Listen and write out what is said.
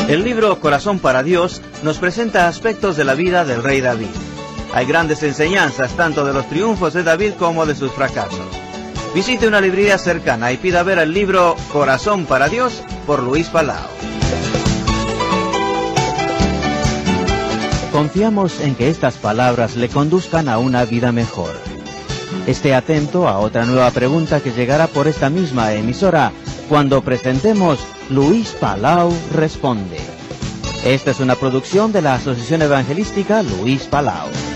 El libro Corazón para Dios nos presenta aspectos de la vida del rey David. Hay grandes enseñanzas tanto de los triunfos de David como de sus fracasos. Visite una librería cercana y pida ver el libro Corazón para Dios por Luis Palau. Confiamos en que estas palabras le conduzcan a una vida mejor. Esté atento a otra nueva pregunta que llegará por esta misma emisora cuando presentemos Luis Palau Responde. Esta es una producción de la Asociación Evangelística Luis Palau.